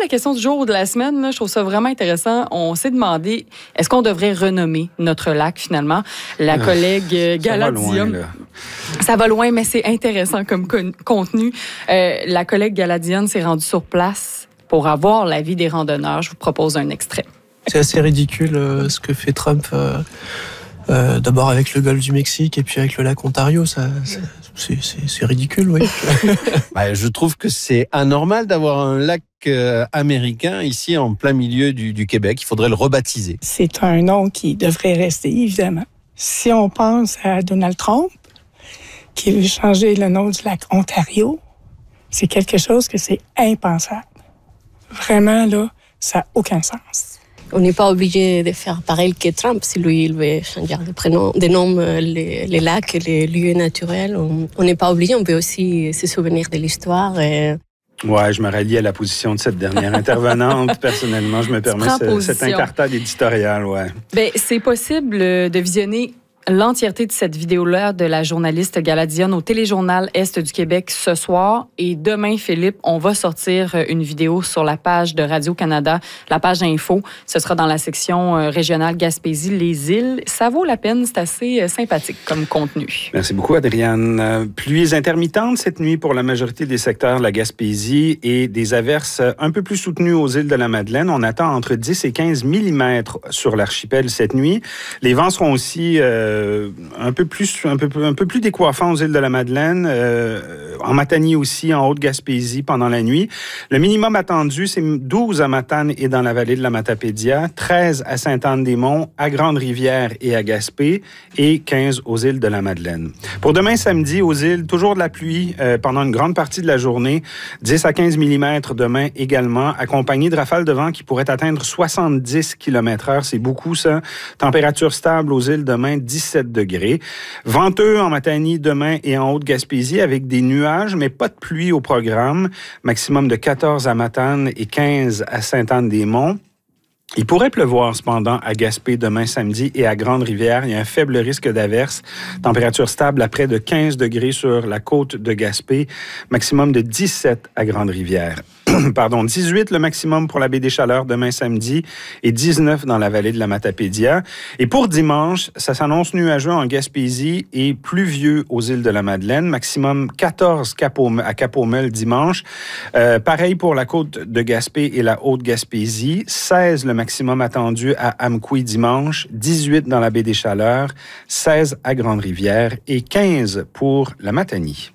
la question du jour ou de la semaine. Là, je trouve ça vraiment intéressant. On s'est demandé, est-ce qu'on devrait renommer notre lac, finalement? La collègue Galadium. Ça va loin, mais c'est intéressant comme contenu. La collègue Galadium s'est rendue sur place pour avoir l'avis des randonneurs. Je vous propose un extrait. C'est assez ridicule ce que fait Trump, d'abord avec le golfe du Mexique et puis avec le lac Ontario. C'est ridicule, oui. Je trouve que c'est anormal d'avoir un lac américain ici en plein milieu du Québec. Il faudrait le rebaptiser. C'est un nom qui devrait rester, évidemment. Si on pense à Donald Trump, qui veut changer le nom du lac Ontario, c'est quelque chose que c'est impensable. Vraiment, là, ça n'a aucun sens. On n'est pas obligé de faire pareil que Trump. Si lui, il veut changer de nom les lacs, les lieux naturels, on n'est pas obligé. On peut aussi se souvenir de l'histoire. Ouais, je me rallie à la position de cette dernière intervenante. Personnellement, je me permets cette incartade éditoriale. Ouais. Bien, c'est possible de visionner l'entièreté de cette vidéo-là de la journaliste Galadium au Téléjournal Est du Québec ce soir. Et demain, Philippe, on va sortir une vidéo sur la page de Radio-Canada, la page info. Ce sera dans la section régionale Gaspésie, les îles. Ça vaut la peine, c'est assez sympathique comme contenu. Merci beaucoup, Adrienne. Pluies intermittentes cette nuit pour la majorité des secteurs de la Gaspésie et des averses un peu plus soutenues aux îles de la Madeleine. On attend entre 10 et 15 mm sur l'archipel cette nuit. Les vents seront aussi un peu plus décoiffant aux îles de la Madeleine, en Matanie aussi, en Haute-Gaspésie pendant la nuit. Le minimum attendu, c'est 12 à Matane et dans la vallée de la Matapédia, 13 à Sainte-Anne-des-Monts, à Grande-Rivière et à Gaspé, et 15 aux îles de la Madeleine. Pour demain samedi, aux îles, toujours de la pluie pendant une grande partie de la journée, 10 à 15 mm demain également, accompagné de rafales de vent qui pourraient atteindre 70 km/h. C'est beaucoup, ça. Température stable aux îles demain, 17 degrés. Venteux en Matanie demain et en Haute-Gaspésie avec des nuages, mais pas de pluie au programme. Maximum de 14 à Matane et 15 à Sainte-Anne-des-Monts. Il pourrait pleuvoir cependant à Gaspé demain samedi et à Grande-Rivière. Il y a un faible risque d'averse. Température stable à près de 15 degrés sur la côte de Gaspé. Maximum de 17 à Grande-Rivière. 18 le maximum pour la baie des Chaleurs demain samedi et 19 dans la vallée de la Matapédia. Et pour dimanche, ça s'annonce nuageux en Gaspésie et pluvieux aux îles de la Madeleine. Maximum 14 à Cap-aux-Meules dimanche. Pareil pour la côte de Gaspé et la Haute-Gaspésie. 16 le maximum attendu à Amqui dimanche. 18 dans la baie des Chaleurs. 16 à Grande-Rivière et 15 pour la Matanie.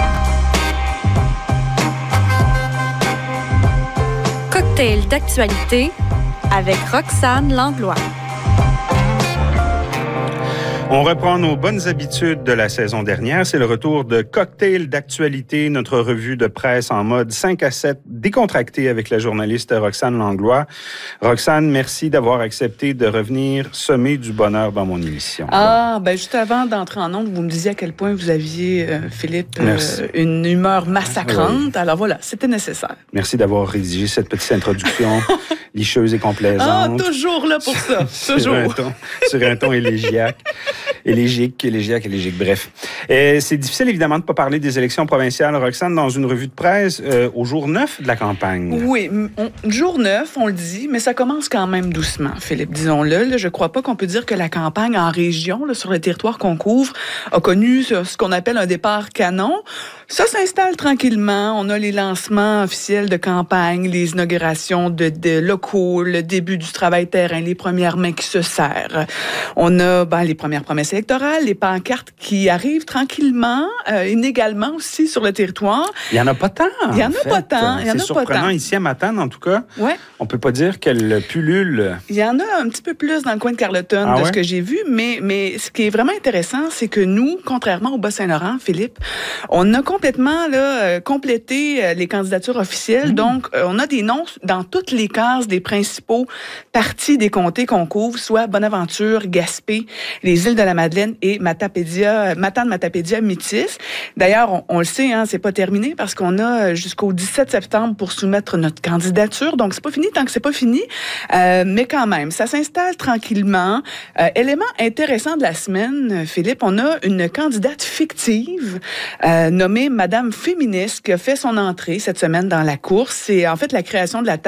Cocktail d'actualité avec Roxane Langlois. On reprend nos bonnes habitudes de la saison dernière. C'est le retour de Cocktail d'actualité, notre revue de presse en mode 5 à 7, décontractée avec la journaliste Roxane Langlois. Roxane, merci d'avoir accepté de revenir semer du bonheur dans mon émission. Juste avant d'entrer en ondes, vous me disiez à quel point vous aviez, Philippe, une humeur massacrante. Oui. Alors voilà, c'était nécessaire. Merci d'avoir rédigé cette petite introduction licheuse et complaisante. Toujours là pour ça. Toujours. Sur un ton élégiaque. Élégique, bref. C'est difficile, évidemment, de ne pas parler des élections provinciales, Roxane, dans une revue de presse au jour 9 de la campagne. Oui, jour 9, on le dit, mais ça commence quand même doucement, Philippe, disons-le. Là, je ne crois pas qu'on peut dire que la campagne en région, là, sur le territoire qu'on couvre, a connu ce qu'on appelle un départ canon. Ça s'installe tranquillement. On a les lancements officiels de campagne, les inaugurations de locaux, le début du travail terrain, les premières mains qui se serrent. On a les premières promesses électorales, les pancartes qui arrivent tranquillement, inégalement aussi sur le territoire. Il n'y en a pas tant. Il n'y en a pas tant. C'est surprenant ici à Matane, en tout cas. Ouais. On ne peut pas dire qu'elle pullule. Il y en a un petit peu plus dans le coin de Carleton ce que j'ai vu, mais ce qui est vraiment intéressant, c'est que nous, contrairement au Bas-Saint-Laurent, Philippe, on a complètement complété les candidatures officielles. Donc, on a des noms dans toutes les cases des principaux partis des comtés qu'on couvre, soit Bonaventure, Gaspé, les îles de la Madeleine et Matane-Matapédia, Métis. D'ailleurs, on le sait, c'est pas terminé parce qu'on a jusqu'au 17 septembre pour soumettre notre candidature. Donc, c'est pas fini tant que c'est pas fini. Mais quand même, ça s'installe tranquillement. Élément intéressant de la semaine, Philippe, on a une candidate fictive nommée Madame Féministe qui a fait son entrée cette semaine dans la course. C'est en fait la création de la